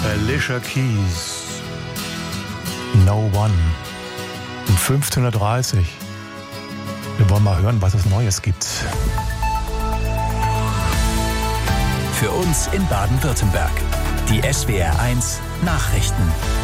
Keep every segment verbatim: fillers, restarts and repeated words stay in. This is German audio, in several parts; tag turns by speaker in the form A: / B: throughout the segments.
A: Alicia Keys. No One. Um fünfzehn Uhr dreißig. Wir wollen mal hören, was es Neues gibt.
B: Für uns in Baden-Württemberg. Die S W R eins Nachrichten.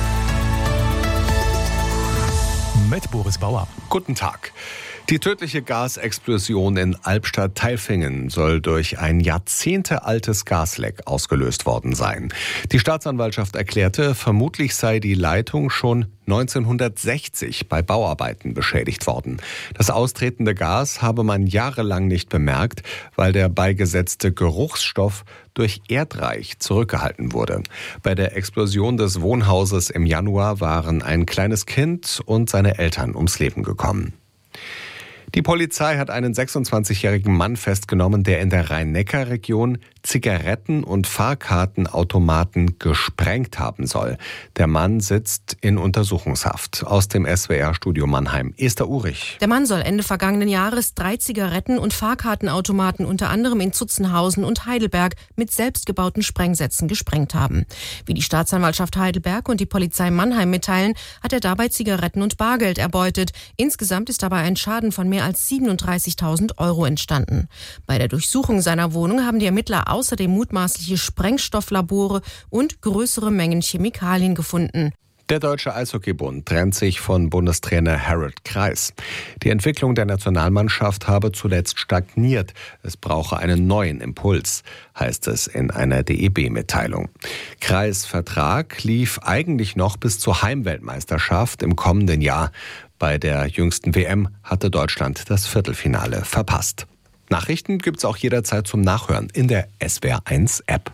A: Mit Boris Bauer.
C: Guten Tag. Die tödliche Gasexplosion in Albstadt-Tailfingen soll durch ein jahrzehntealtes Gasleck ausgelöst worden sein. Die Staatsanwaltschaft erklärte, vermutlich sei die Leitung schon neunzehnhundertsechzig bei Bauarbeiten beschädigt worden. Das austretende Gas habe man jahrelang nicht bemerkt, weil der beigesetzte Geruchsstoff durch Erdreich zurückgehalten wurde. Bei der Explosion des Wohnhauses im Januar waren ein kleines Kind und seine Eltern ums Leben gekommen. Die Polizei hat einen sechsundzwanzigjährigen Mann festgenommen, der in der Rhein-Neckar-Region Zigaretten- und Fahrkartenautomaten gesprengt haben soll. Der Mann sitzt in Untersuchungshaft. Aus dem S W R-Studio Mannheim, Esther Uhrig.
D: Der Mann soll Ende vergangenen Jahres drei Zigaretten- und Fahrkartenautomaten unter anderem in Zutzenhausen und Heidelberg mit selbstgebauten Sprengsätzen gesprengt haben. Wie die Staatsanwaltschaft Heidelberg und die Polizei Mannheim mitteilen, hat er dabei Zigaretten und Bargeld erbeutet. Insgesamt ist dabei ein Schaden von mehr als siebenunddreißigtausend Euro entstanden. Bei der Durchsuchung seiner Wohnung haben die Ermittler außerdem mutmaßliche Sprengstofflabore und größere Mengen Chemikalien gefunden.
C: Der Deutsche Eishockeybund trennt sich von Bundestrainer Harald Kreis. Die Entwicklung der Nationalmannschaft habe zuletzt stagniert. Es brauche einen neuen Impuls, heißt es in einer D E B-Mitteilung. Kreis' Vertrag lief eigentlich noch bis zur Heimweltmeisterschaft im kommenden Jahr. Bei der jüngsten W M hatte Deutschland das Viertelfinale verpasst. Nachrichten gibt's auch jederzeit zum Nachhören in der S W R eins App.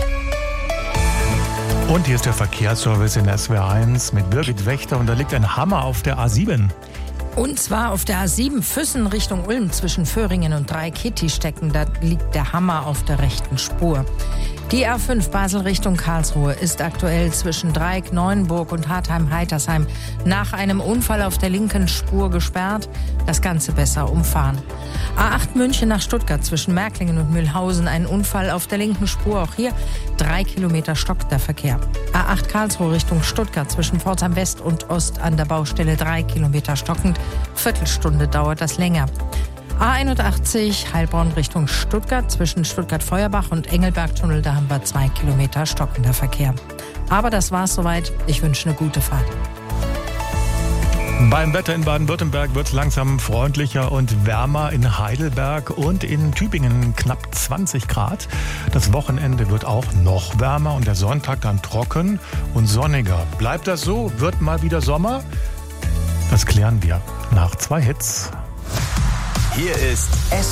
A: Und hier ist der Verkehrsservice in S W R eins mit Birgit Wächter und da liegt ein Hammer auf der A sieben.
E: Und zwar auf der A sieben Füssen Richtung Ulm zwischen Föhringen und Dreikitty-Stecken. Da liegt der Hammer auf der rechten Spur. Die A fünf Basel Richtung Karlsruhe ist aktuell zwischen Dreieck, Neuenburg und Hartheim-Heitersheim nach einem Unfall auf der linken Spur gesperrt. Das Ganze besser umfahren. A acht München nach Stuttgart zwischen Märklingen und Mühlhausen. Ein Unfall auf der linken Spur. Auch hier drei Kilometer stockt der Verkehr. A acht Karlsruhe Richtung Stuttgart zwischen Pforzheim West und Ost an der Baustelle drei Kilometer stockend. Viertelstunde dauert das länger. A einundachtzig Heilbronn Richtung Stuttgart zwischen Stuttgart-Feuerbach und Engelberg-Tunnel, da haben wir zwei Kilometer stockender Verkehr. Aber das war's soweit. Ich wünsche eine gute Fahrt.
A: Beim Wetter in Baden-Württemberg wird es langsam freundlicher und wärmer. In Heidelberg und in Tübingen knapp zwanzig Grad. Das Wochenende wird auch noch wärmer und der Sonntag dann trocken und sonniger. Bleibt das so? Wird mal wieder Sommer? Das klären wir nach zwei Hits.
B: Hier ist S